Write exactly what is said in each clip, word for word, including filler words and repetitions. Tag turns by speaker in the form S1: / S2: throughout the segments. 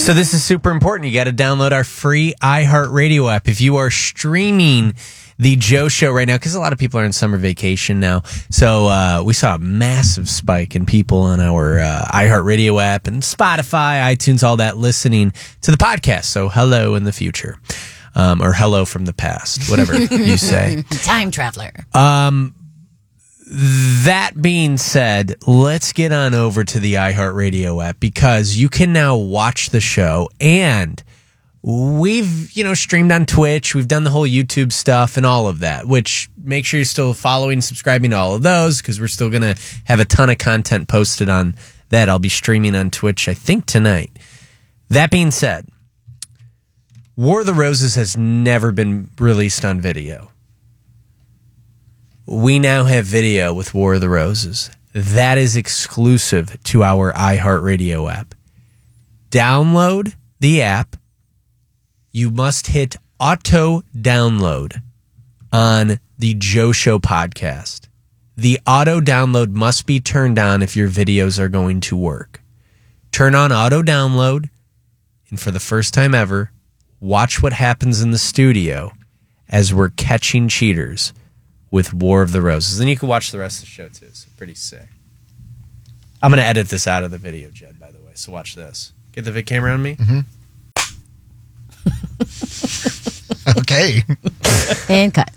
S1: So this is super important. You got to download our free iHeartRadio app. If you are streaming the Joe Show right now, because a lot of people are on summer vacation now. So uh, we saw a massive spike in people on our uh, iHeartRadio app and Spotify, iTunes, all that, listening to the podcast. So hello in the future. Um, or hello from the past, whatever you say.
S2: Time traveler.
S1: Um, that being said, let's get on over to the iHeartRadio app, because you can now watch the show, and we've, you know, streamed on Twitch. We've done the whole YouTube stuff and all of that, which make sure you're still following, subscribing to all of those, because we're still going to have a ton of content posted on that. I'll be streaming on Twitch, I think, tonight. That being said, War of the Roses has never been released on video. We now have video with War of the Roses. That is exclusive to our iHeartRadio app. Download the app. You must hit auto download on the Joe Show podcast. The auto download must be turned on if your videos are going to work. Turn on auto download, and for the first time ever, watch what happens in the studio as we're catching cheaters with War of the Roses. Then you can watch the rest of the show, too. It's pretty sick. I'm going to edit this out of the video, Jed, by the way, so watch this. Get the vid camera on me.
S3: Mm-hmm. Okay.
S2: And cut.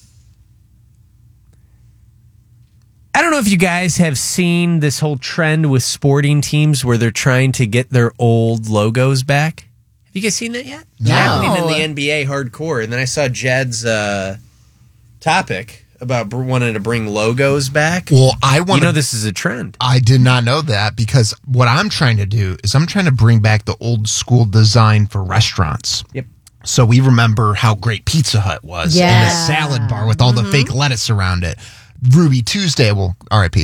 S1: I don't know if you guys have seen this whole trend with sporting teams where they're trying to get their old logos back. Have you guys seen that yet?
S2: No.
S1: Happening in the N B A hardcore. And then I saw Jed's uh, topic about br- wanting to bring logos back.
S3: Well, I want
S1: You know this is a trend.
S3: I did not know that, because what I'm trying to do is I'm trying to bring back the old school design for restaurants.
S1: Yep.
S3: So we remember how great Pizza Hut was.
S2: Yeah.
S3: And the salad bar with all the fake lettuce around it. Ruby Tuesday, well, R I P.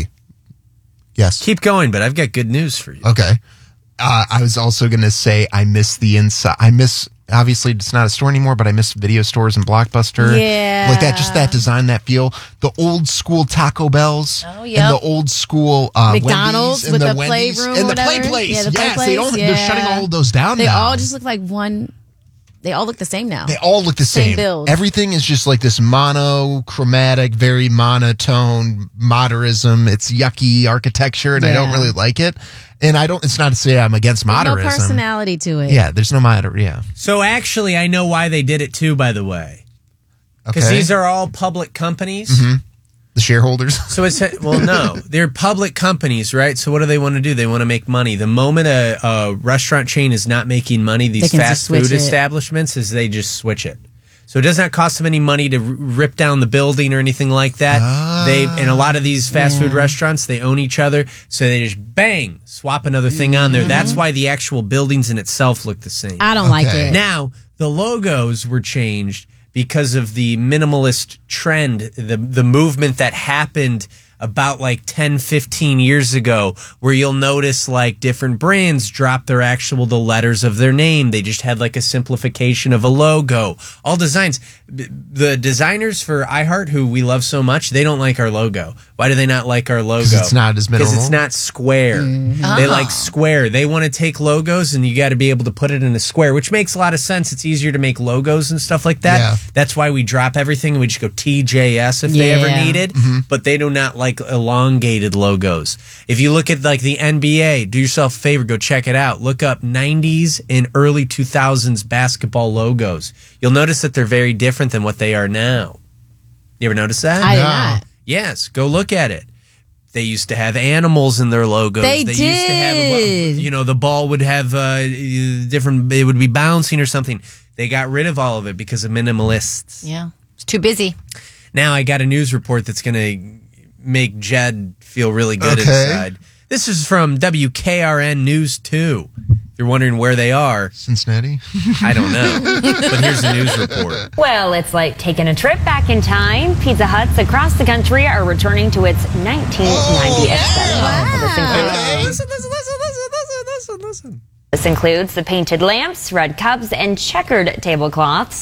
S3: Yes.
S1: Keep going, but I've got good news for you.
S3: Okay. Uh, I was also going to say I miss the inside. I miss, obviously, it's not a store anymore, but I miss video stores and Blockbuster.
S2: Yeah.
S3: Like that, just that design, that feel. The old school Taco Bells.
S2: Oh, yep.
S3: And the old school uh,
S2: McDonald's
S3: Wendy's
S2: with
S3: and
S2: the,
S3: the Wendy's
S2: playroom.
S3: and the
S2: whatever.
S3: play place.
S2: Yeah, the play
S3: yes,
S2: place.
S3: they don't,
S2: yeah.
S3: they're shutting all of those down
S2: They
S3: now.
S2: all just look like one. They all look the same now.
S3: They all look the
S2: Same
S3: same.
S2: build.
S3: Everything is just like this monochromatic, very monotone modernism. It's yucky architecture, and I don't
S2: Yeah.
S3: really like it. And I don't. It's not to say I'm against
S2: There's
S3: modernism.
S2: no personality to it.
S3: Yeah, there's no moder. Yeah.
S1: So actually, I know why they did it too, by the way. Because
S3: Okay.
S1: these are all public companies.
S3: Mm-hmm. The shareholders.
S1: So it's, well, no, they're public companies, right? So what do they want to do? They want to make money. The moment a, a restaurant chain is not making money, these
S2: They can just
S1: fast
S2: switch
S1: food
S2: it.
S1: establishments, is they just switch it. So it does not cost them any money to r- rip down the building or anything like that.
S3: Ah.
S1: They, and a lot of these fast
S2: Yeah.
S1: food restaurants, they own each other. So they just bang, swap another thing on there. That's
S2: Mm-hmm.
S1: why the actual buildings in itself look the same.
S2: I don't like
S3: Okay.
S2: it.
S1: Now, the logos were changed because of the minimalist trend, the the movement that happened about like ten, fifteen years ago, where you'll notice like different brands drop their actual, the letters of their name. They just had like a simplification of a logo. All designs. B- The designers for iHeart, who we love so much, they don't like our logo. Why do they not like our logo?
S3: 'Cause it's not as
S1: Because
S3: minimal?
S1: it's not square. They like square. They want to take logos and you got to be able to put it in a square, which makes a lot of sense. It's easier to make logos and stuff like that.
S3: Yeah.
S1: That's why we drop everything and we just go T J S if they ever
S2: Yeah.
S1: need it. But they do not like elongated logos. If you look at like the N B A, do yourself a favor, go check it out. Look up nineties and early two thousands basketball logos. You'll notice that they're very different than what they are now. You ever notice that?
S2: I did
S3: No.
S2: not.
S1: Yes, go look at it. They used to have animals in their logos.
S2: They
S1: used to have, a-
S2: did.
S1: you know, the ball would have uh, different, it would be bouncing or something. They got rid of all of it because of minimalists.
S2: Yeah. It's too busy.
S1: Now I got a news report that's going to make Jed feel really good
S3: Okay.
S1: inside. This is from W K R N News two. If you're wondering where they are,
S3: Cincinnati.
S1: I don't know. But here's the news report.
S4: Well, it's like taking a trip back in time. Pizza Huts across the country are returning to its nineteen ninety aesthetic. This includes,
S1: Listen, listen, listen, listen, listen, listen, listen.
S4: this includes the painted lamps, red cups, and checkered tablecloths.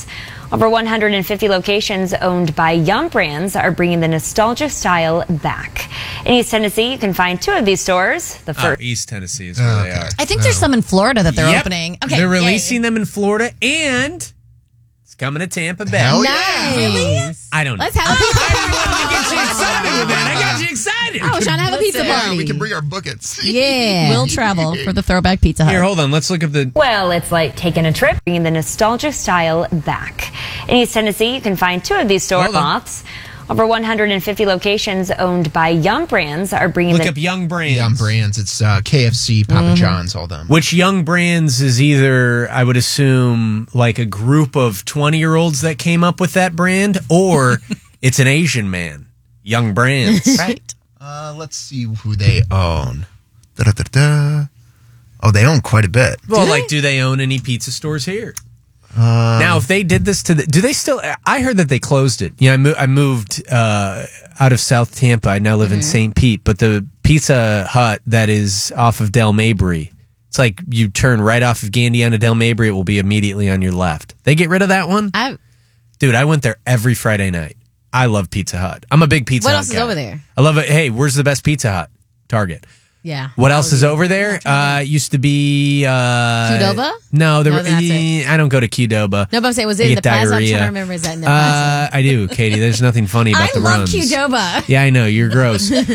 S4: Over one hundred fifty locations owned by Yum Brands are bringing the nostalgia style back. In East Tennessee, you can find two of these stores. The
S1: Oh,
S4: first.
S1: East Tennessee is where
S3: Oh,
S1: they
S3: okay.
S1: are.
S2: I think there's some in Florida that they're
S1: Yep.
S2: opening. Okay,
S1: They're
S2: yay.
S1: releasing them in Florida, and it's coming to Tampa Bay.
S3: Hell yeah.
S2: Nice. Really?
S1: I don't know.
S2: Let's have a pizza
S1: I wanted to get you excited with that. I got you excited.
S2: I was trying to have a pizza
S3: Yeah,
S2: party.
S3: we can bring our buckets.
S2: Yeah. We'll travel for the throwback Pizza Hut.
S1: Here, hold on. Let's look up the.
S4: Well, it's like taking a trip, bringing the nostalgia style back. In East Tennessee, you can find two of these store
S1: Hold on.
S4: moths. Over one hundred fifty locations owned by Yum Brands are bringing
S1: Look
S4: the
S1: up Young Brands.
S3: Yum Brands. It's uh, K F C, Papa John's, all them.
S1: Which Young Brands is either, I would assume, like a group of twenty-year-olds that came up with that brand, or it's an Asian man. Young Brands.
S2: Right.
S3: Uh, let's see who they own. Da-da-da-da. Oh, they own quite a bit.
S1: Well, like, do they own any pizza stores here? Now, if they did this to the, do they still? I heard that they closed it. You know, I, mo- I moved uh, out of South Tampa. I now live in Saint Pete, but the Pizza Hut that is off of Del Mabry, it's like you turn right off of Gandy onto Del Mabry. It will be immediately on your left. They get rid of that one,
S2: I,
S1: dude. I went there every Friday night. I love Pizza Hut. I'm a big Pizza
S2: What
S1: Hut
S2: else is
S1: guy.
S2: over there?
S1: I love it. Hey, where's the best Pizza Hut? Target.
S2: yeah.
S1: What else is over there? Uh, used to be uh,
S2: Qdoba?
S1: No, there
S2: No,
S1: were,
S2: that's it.
S1: I don't go to Qdoba.
S2: No, but I'm saying, was
S1: I
S2: it in
S1: get
S2: the plaza? I'm trying
S1: diarrhea.
S2: to remember. Is that in the plaza?
S1: Uh, I do, Katie. There's nothing funny about
S2: I
S1: the
S2: love
S1: runs.
S2: Qdoba.
S1: Yeah, I know. You're gross. uh,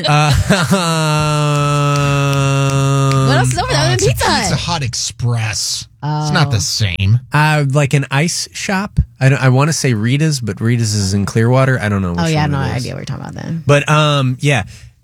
S2: What else is over there
S3: Oh,
S2: other
S3: it's
S2: than
S3: a
S2: Pizza
S3: Pizza
S2: Hut?
S3: Hut Express. It's not the same.
S1: uh, like an ice shop. I, don't- I want to say Rita's, but Rita's is in Clearwater. I don't know. Which
S2: Oh, yeah,
S1: one
S2: no
S1: it is.
S2: idea what you're talking about then.
S1: But um, yeah,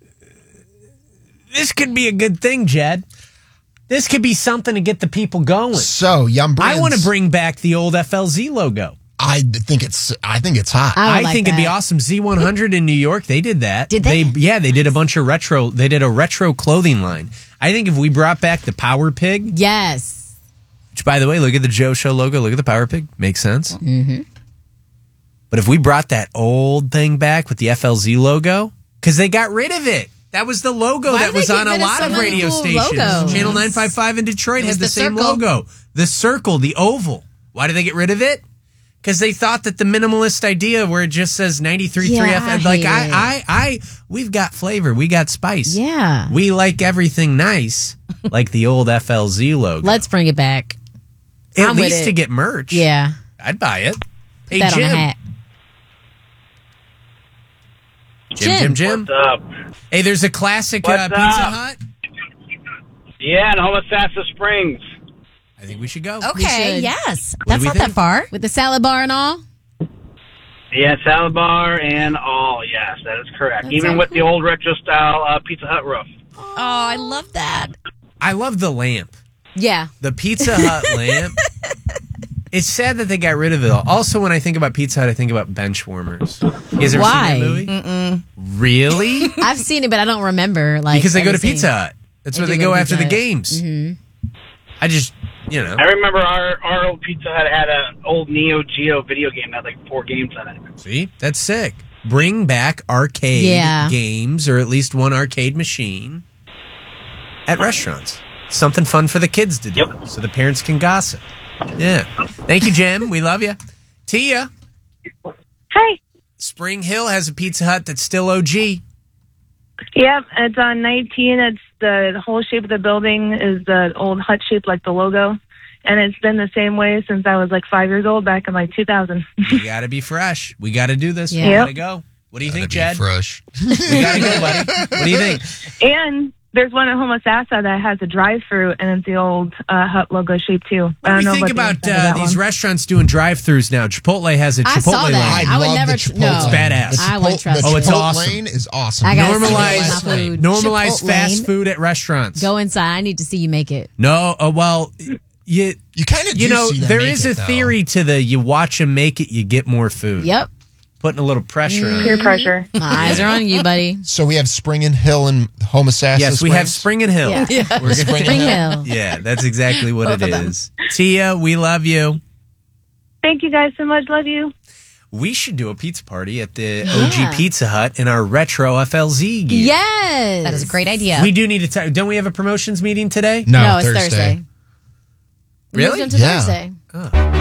S1: this could be a good thing, Jed. This could be something to get the people going.
S3: So, Yum Brands.
S1: I want to bring back the old F L Z logo.
S3: I think it's. I think it's hot.
S2: I would
S1: I
S2: like
S1: think it'd be
S2: that.
S1: awesome. Z one hundred in New York, they did that.
S2: Did they?
S1: Yeah, they did a bunch of retro. They did a retro clothing line. I think if we brought back the Power Pig,
S2: Yes.
S1: which by the way, look at the Joe Show logo. Look at the Power Pig. Makes sense. Mm-hmm. But if we brought that old thing back with the F L Z logo, because they got rid of it. That was the logo
S2: Why
S1: that
S2: did they
S1: was
S2: get
S1: on a
S2: rid of
S1: lot
S2: so
S1: of
S2: many
S1: radio
S2: cool
S1: stations.
S2: logos?
S1: Channel nine five five in Detroit
S2: It
S1: has
S2: was
S1: the,
S2: the
S1: same
S2: circle.
S1: logo. The circle, the oval. Why did they get rid of it? Because they thought that the minimalist idea where it just says ninety-three point three
S2: Yeah,
S1: F M,
S2: I
S1: like
S2: hate
S1: I,
S2: it.
S1: I, I, we've got flavor, we got spice.
S2: Yeah.
S1: We like everything nice, like the old F L Z logo.
S2: Let's bring it back.
S1: At
S2: I'm with
S1: least
S2: it.
S1: to get merch.
S2: Yeah.
S1: I'd buy it. Hey,
S2: that
S1: Jim.
S2: on a hat.
S1: Jim, Jim, Jim.
S5: What's up?
S1: Hey, there's a classic uh,
S5: What's
S1: Pizza
S5: up?
S1: Hut.
S5: Yeah, in Homosassa Springs.
S1: I think we should go.
S2: Okay, should. yes.
S1: What
S2: That's
S1: do we
S2: not
S1: think?
S2: that far. With the salad bar and all?
S5: Yeah, salad bar and all. Yes, that is correct.
S2: That
S5: Even
S2: sounds
S5: with the
S2: cool.
S5: old retro style uh, Pizza Hut roof.
S2: Oh, I love that.
S1: I love the lamp.
S2: Yeah.
S1: The Pizza Hut lamp. It's sad that they got rid of it all. Also, when I think about Pizza Hut, I think about bench warmers. You guys ever
S2: Why?
S1: seen that movie? Mm-mm. Really?
S2: I've seen it, but I don't remember. Like
S1: Because they go to
S2: every scene.
S1: Pizza Hut. That's
S2: They
S1: where
S2: do
S1: they
S2: go
S1: go
S2: to
S1: after
S2: Pizza
S1: the
S2: Hut.
S1: games.
S2: Mm-hmm.
S1: I just, you know.
S5: I remember our, our old Pizza Hut had an old Neo Geo video game that had like four games on it.
S1: See? That's sick. Bring back arcade
S2: Yeah.
S1: games or at least one arcade machine at restaurants. Something fun for the kids to do
S5: Yep.
S1: so the parents can gossip. Yeah. Thank you, Jim. We love you. Tia,
S6: Hi.
S1: Spring Hill has a Pizza Hut that's still O G.
S6: Yep, it's on nineteen. It's the, the whole shape of the building is the old hut shape like the logo. And it's been the same way since I was like five years old back in like two thousand.
S1: We got to be fresh. We got to do this. We
S2: Yeah.
S1: got to go. What do you think, Jed?
S3: Fresh.
S1: We got to go, buddy. What do you think?
S6: And there's one at Homosassa that has a drive-through, and it's the old uh, hut logo shape too.
S1: What do you think about uh, these restaurants doing drive-thrus now? Chipotle has a
S2: I
S1: Chipotle
S2: saw
S1: lane.
S2: that. I would
S3: love
S2: never
S3: the
S2: tr-
S3: Chipotle.
S2: no.
S1: It's badass.
S3: The
S2: I wouldn't
S3: Chipotle-
S2: trust
S3: the
S1: Oh, it's
S3: Chipotle
S1: awesome.
S3: lane is awesome.
S2: I gotta see
S1: Normalize,
S2: my food.
S1: normalize
S2: Chipotle
S1: fast
S2: lane.
S1: food at restaurants.
S2: Go inside. I need to see you make it.
S1: No, uh, well, you
S3: You kind of
S1: you know
S3: see them
S1: there
S3: make
S1: is
S3: it,
S1: a
S3: though.
S1: theory to the you watch them make it, you get more food.
S2: Yep.
S1: Putting a little pressure on.
S6: Peer
S1: it.
S6: pressure.
S2: My eyes are on you, buddy.
S3: So we have Spring and Hill and Homosassa.
S1: Yes, we have
S3: Springs?
S1: Spring and Hill.
S2: Yeah.
S1: We're gonna-
S3: Spring
S2: Spring
S3: Hill.
S2: Hill.
S1: yeah, that's exactly what it
S2: Both of them.
S1: is. Tia, we love you.
S6: Thank you guys so much. Love you.
S1: We should do a pizza party at the
S2: Yeah.
S1: O G Pizza Hut in our retro F L Z gear.
S2: Yes.
S7: That is a great idea.
S1: We do need to. T- don't we have a promotions meeting today?
S3: No,
S2: No, it's
S3: Thursday.
S2: Thursday. We
S1: Really?
S2: moved into
S3: Yeah.
S2: Thursday.
S1: Oh.